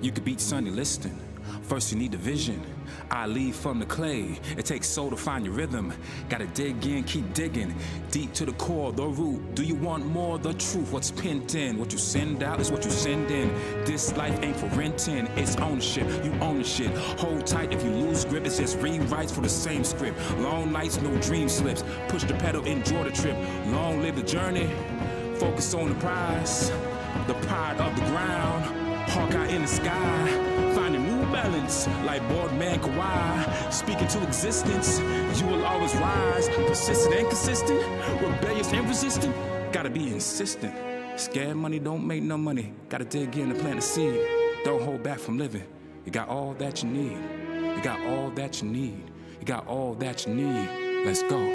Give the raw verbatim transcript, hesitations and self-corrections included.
You could beat Sonny Liston. First you need the vision. I leave from the clay. It takes soul to find your rhythm. Gotta dig in, keep digging. Deep to the core, the root. Do you want more? The truth. What's pent in? What you send out is what you send in. This life ain't for renting. It's ownership. You own the shit. Hold tight. If you lose grip, it's just rewrites for the same script. Long nights, no dream slips. Push the pedal, enjoy the trip. Long live the journey. Focus on the prize. The pride of the ground. Hawkeye in the sky. Find a new balance, like Boardman Kawhi. Speaking to existence, you will always rise. Persistent and consistent, rebellious and resistant. Gotta be insistent. Scared money don't make no money. Gotta dig in and plant a seed. Don't hold back from living. You got all that you need. You got all that you need. You got all that you need. Let's go.